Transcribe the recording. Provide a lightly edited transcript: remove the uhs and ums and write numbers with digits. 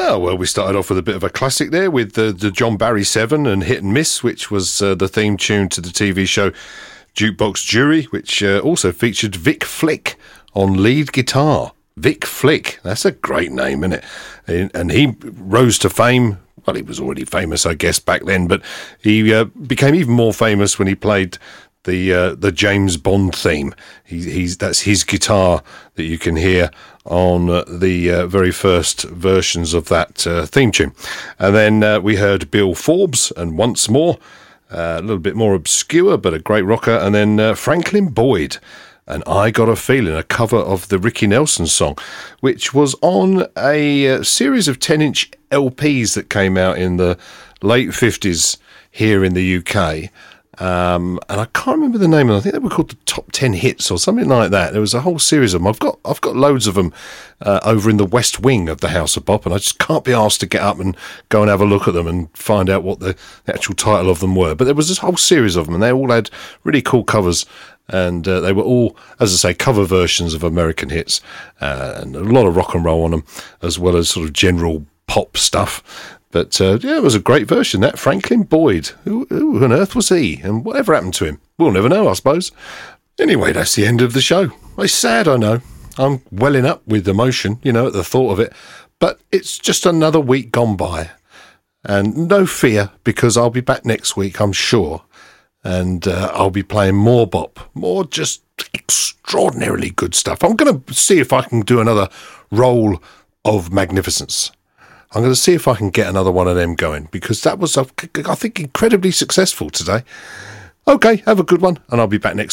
Oh, well, we started off with a bit of a classic there with the John Barry 7 and Hit and Miss, which was the theme tune to the TV show Jukebox Jury, which also featured Vic Flick on lead guitar. Vic Flick, that's a great name, isn't it? And he rose to fame. Well, he was already famous, I guess, back then, but he became even more famous when he played the James Bond theme. That's his guitar that you can hear on the very first versions of that theme tune. And then we heard Bill Forbes and Once More, a little bit more obscure, but a great rocker. And then Franklin Boyd and I Got a Feeling, a cover of the Ricky Nelson song, which was on a series of 10-inch LPs that came out in the late 50s here in the UK. And I can't remember the name of them. I think they were called the Top 10 Hits or something like that. There was a whole series of them. I've got loads of them over in the West Wing of the House of Bop, and I just can't be asked to get up and go and have a look at them and find out what the actual title of them were. But there was this whole series of them, and they all had really cool covers, and they were all, as I say, cover versions of American hits, and a lot of rock and roll on them, as well as sort of general pop stuff. But, yeah, it was a great version, that. Franklin Boyd. Who on earth was he? And whatever happened to him? We'll never know, I suppose. Anyway, that's the end of the show. It's sad, I know. I'm welling up with emotion, at the thought of it. But it's just another week gone by. And no fear, because I'll be back next week, I'm sure. And I'll be playing more bop. More just extraordinarily good stuff. I'm going to see if I can do another roll of Magnificence. I'm going to see if I can get another one of them going, because that was, I think, incredibly successful today. Okay, have a good one, and I'll be back next